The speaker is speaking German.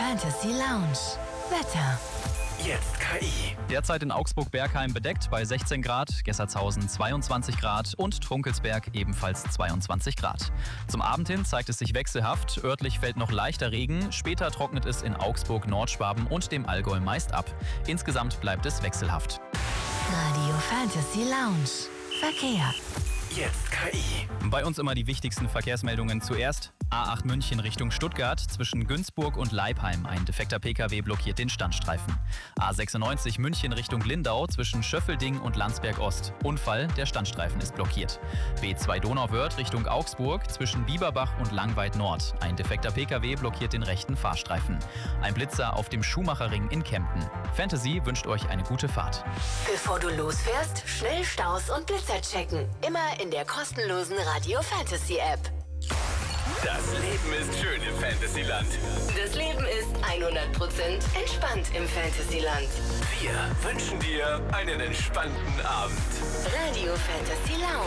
Fantasy Lounge. Wetter. Jetzt KI. Derzeit in Augsburg-Bergheim bedeckt bei 16 Grad, Gessertshausen 22 Grad und Trunkelsberg ebenfalls 22 Grad. Zum Abend hin zeigt es sich wechselhaft, örtlich fällt noch leichter Regen, später trocknet es in Augsburg, Nordschwaben und dem Allgäu meist ab. Insgesamt bleibt es wechselhaft. Radio Fantasy Lounge. Verkehr. Jetzt KI. Bei uns immer die wichtigsten Verkehrsmeldungen zuerst. A8 München Richtung Stuttgart, zwischen Günzburg und Leipheim. Ein defekter Pkw blockiert den Standstreifen. A96 München Richtung Lindau, zwischen Schöffelding und Landsberg Ost. Unfall, der Standstreifen ist blockiert. B2 Donauwörth Richtung Augsburg, zwischen Bieberbach und Langweid Nord. Ein defekter Pkw blockiert den rechten Fahrstreifen. Ein Blitzer auf dem Schumacherring in Kempten. Fantasy wünscht euch eine gute Fahrt. Bevor du losfährst, schnell Staus und Blitzer checken. Immer in der kostenlosen Radio Fantasy App. Das Leben ist schön im Fantasyland. Das Leben ist 100% entspannt im Fantasyland. Wir wünschen dir einen entspannten Abend. Radio Fantasy Lounge.